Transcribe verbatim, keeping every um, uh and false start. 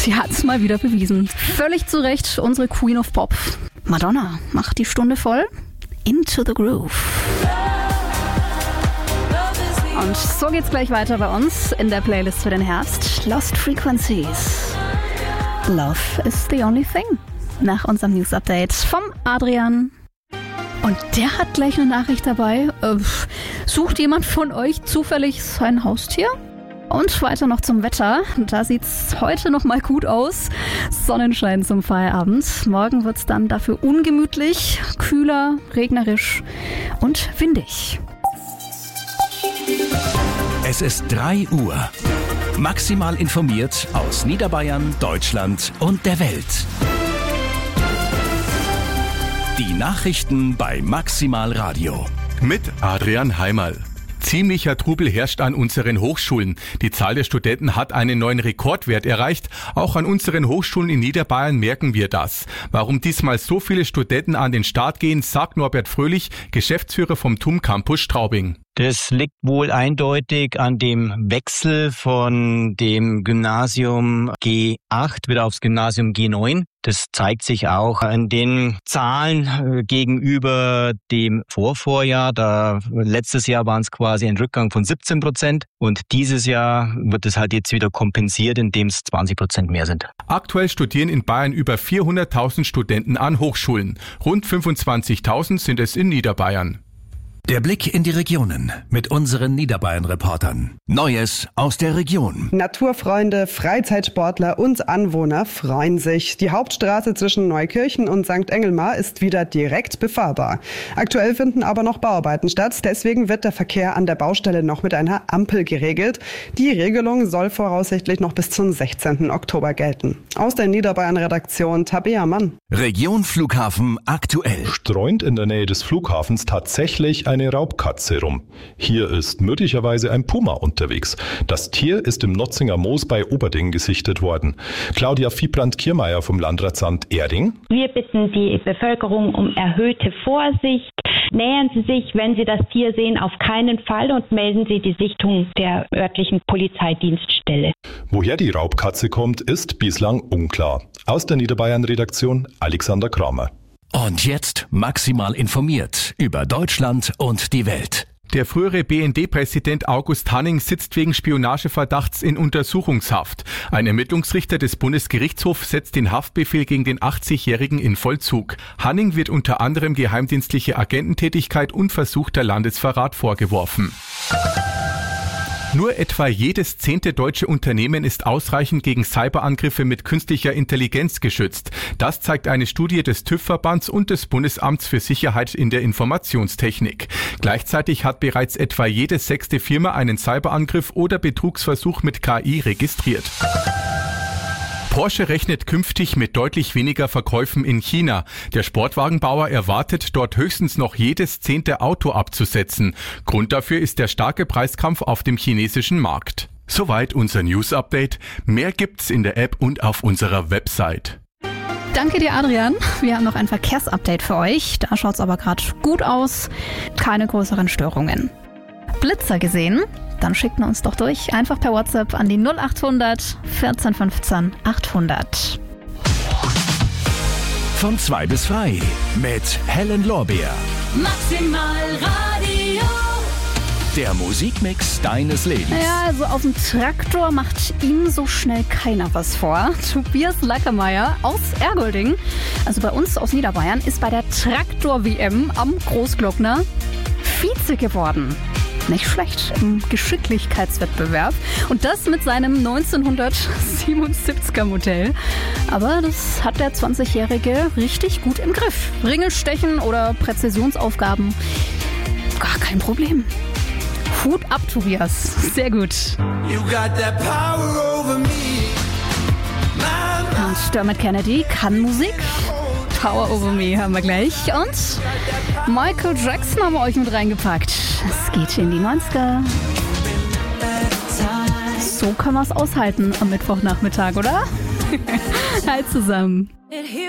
Sie hat es mal wieder bewiesen. Völlig zu Recht unsere Queen of Pop. Madonna macht die Stunde voll. Into the Groove. Und so geht's gleich weiter bei uns in der Playlist für den Herbst. Lost Frequencies. Love is the only thing. Nach unserem News-Update vom Adrian. Und der hat gleich eine Nachricht dabei. Äh, sucht jemand von euch zufällig sein Haustier? Und weiter noch zum Wetter. Da sieht's heute noch mal gut aus. Sonnenschein zum Feierabend. Morgen wird's dann dafür ungemütlich, kühler, regnerisch und windig. Es ist drei Uhr. Maximal informiert aus Niederbayern, Deutschland und der Welt. Die Nachrichten bei Maximal Radio. Mit Adrian Heimerl. Ziemlicher Trubel herrscht an unseren Hochschulen. Die Zahl der Studenten hat einen neuen Rekordwert erreicht. Auch an unseren Hochschulen in Niederbayern merken wir das. Warum diesmal so viele Studenten an den Start gehen, sagt Norbert Fröhlich, Geschäftsführer vom T U M Campus Straubing. Das liegt wohl eindeutig an dem Wechsel von dem Gymnasium G acht wieder aufs Gymnasium G neun. Das zeigt sich auch an den Zahlen gegenüber dem Vorvorjahr. Da, letztes Jahr waren es quasi ein Rückgang von siebzehn Prozent und dieses Jahr wird es halt jetzt wieder kompensiert, indem es zwanzig Prozent mehr sind. Aktuell studieren in Bayern über vierhunderttausend Studenten an Hochschulen. Rund fünfundzwanzigtausend sind es in Niederbayern. Der Blick in die Regionen mit unseren Niederbayern-Reportern. Neues aus der Region. Naturfreunde, Freizeitsportler und Anwohner freuen sich. Die Hauptstraße zwischen Neukirchen und Sankt Engelmar ist wieder direkt befahrbar. Aktuell finden aber noch Bauarbeiten statt. Deswegen wird der Verkehr an der Baustelle noch mit einer Ampel geregelt. Die Regelung soll voraussichtlich noch bis zum sechzehnten Oktober gelten. Aus der Niederbayern-Redaktion Tabea Mann. Region Flughafen aktuell. Streunt in der Nähe des Flughafens tatsächlich eine Raubkatze rum. Hier ist möglicherweise ein Puma unterwegs. Das Tier ist im Notzinger Moos bei Oberding gesichtet worden. Claudia Viehbrand-Kiermeier vom Landratsamt Erding. Wir bitten die Bevölkerung um erhöhte Vorsicht. Nähern Sie sich, wenn Sie das Tier sehen, auf keinen Fall und melden Sie die Sichtung der örtlichen Polizeidienststelle. Woher die Raubkatze kommt, ist bislang unklar. Aus der Niederbayern-Redaktion Alexander Kramer. Und jetzt maximal informiert über Deutschland und die Welt. Der frühere B N D-Präsident August Hanning sitzt wegen Spionageverdachts in Untersuchungshaft. Ein Ermittlungsrichter des Bundesgerichtshofs setzt den Haftbefehl gegen den achtzigjährigen in Vollzug. Hanning wird unter anderem geheimdienstliche Agententätigkeit und versuchter Landesverrat vorgeworfen. Nur etwa jedes zehnte deutsche Unternehmen ist ausreichend gegen Cyberangriffe mit künstlicher Intelligenz geschützt. Das zeigt eine Studie des TÜV-Verbands und des Bundesamts für Sicherheit in der Informationstechnik. Gleichzeitig hat bereits etwa jede sechste Firma einen Cyberangriff oder Betrugsversuch mit K I registriert. Porsche rechnet künftig mit deutlich weniger Verkäufen in China. Der Sportwagenbauer erwartet, dort höchstens noch jedes zehnte Auto abzusetzen. Grund dafür ist der starke Preiskampf auf dem chinesischen Markt. Soweit unser News-Update. Mehr gibt's in der App und auf unserer Website. Danke dir, Adrian. Wir haben noch ein Verkehrsupdate für euch. Da schaut's aber gerade gut aus. Keine größeren Störungen. Blitzer gesehen? Dann schickt man uns doch durch. Einfach per WhatsApp an die null achthundert vierzehn fünfzehn achthundert. Von zwei bis frei mit Helen Lorbeer. Maximal Radio. Der Musikmix deines Lebens. Ja, also auf dem Traktor macht ihm so schnell keiner was vor. Tobias Lackermeier aus Ergolding, also bei uns aus Niederbayern, ist bei der Traktor-W M am Großglockner Vize geworden. Nicht schlecht im Geschicklichkeitswettbewerb. Und das mit seinem neunzehnhundertsiebenundsiebziger Modell. Aber das hat der zwanzigjährige richtig gut im Griff. Ringelstechen oder Präzisionsaufgaben, gar kein Problem. Hut ab, Tobias. Sehr gut. Und Dermot Kennedy kann Musik. Power Over Me haben wir gleich. Und Michael Jackson haben wir euch mit reingepackt. Es geht in die neunziger. So können wir es aushalten am Mittwochnachmittag, oder? Halt zusammen.